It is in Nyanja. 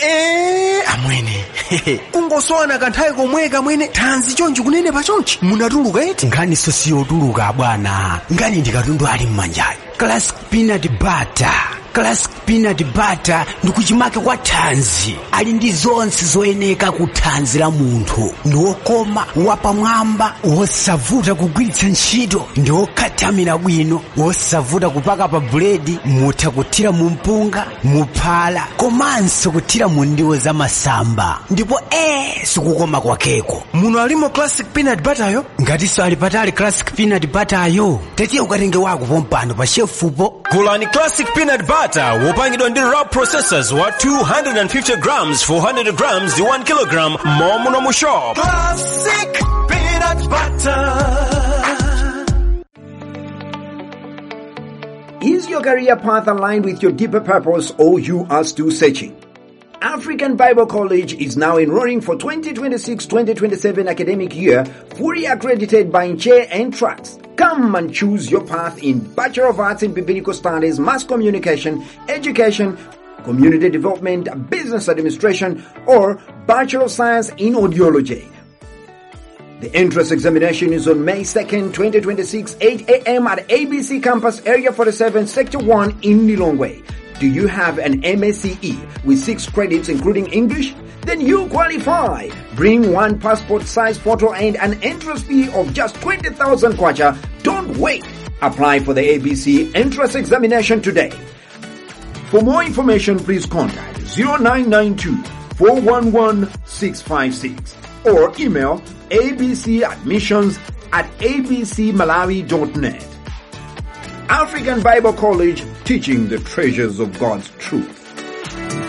Amwene. Ungosowana kanthawi komweka mwene thanzi chonchi kunene pachonchi. Munatuluka eti? Ngani sosiyotuluka bwana. Ngani ndikatundu ali mmanjayo. Classic peanut butter. Classic peanut butter ndikuchimake kwa thanzi. Ali ndi zonse zoyeneka ku thanzi la munthu. Ndiwokoma, wapamwamba, wosavuta kugwiritsa ntchito, ndiwokhatamira bwino, wosavuta kupaka pa buledi, mutha kuthira mu mpunga, muphala, komanso kuthira mu ndiwo za masamba. Ndipo sikukoma kwakeko. Muno alimo classic peanut butter yo? Ngatiso ali patali classic peanut butter yo. Tetiye ukatenge wako pompano pa shefupo. Kulani classic peanut butter wopangidwa ndi raw processors wa 250 grams, 400 grams ndi 1 kilogram momuno mu shop. Classic peanut butter. Is your career path aligned with your deeper purpose, or you are still searching? African Bible College is now enrolling for 2026-2027 academic year, fully accredited by Nche and Tracks. Come and choose your path in Bachelor of Arts in Biblical Studies, Mass Communication, Education, Community Development, Business Administration, or Bachelor of Science in Audiology. The entrance examination is on May 2nd, 2026, 8 a.m. at ABC Campus, Area 47, Sector 1 in Lilongwe. Do you have an MSCE with 6 credits including English? Then you qualify. Bring one passport-size photo and an entrance fee of just 20,000 kwacha. Don't wait. Apply for the ABC entrance examination today. For more information, please contact 0992-411-656 or email abcadmissions@abcmalawi.net. African Bible College, teaching the treasures of God's truth.